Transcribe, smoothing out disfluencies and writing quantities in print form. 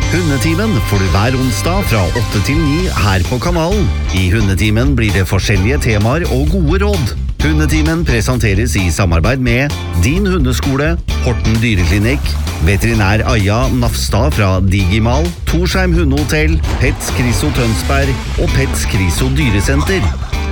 Hundetimen får du hver onsdag fra 8 til 9 her på kanalen. I Hundetimen blir det forskjellige temaer og gode råd. Hundetimen presenteres i samarbeid med Din Hundeskole, Horten Dyreklinikk, veterinær Aja Nafstad fra Digimal, Torsheim Hundehotell, Pets Kriso Tønsberg og Pets Kriso Dyresenter.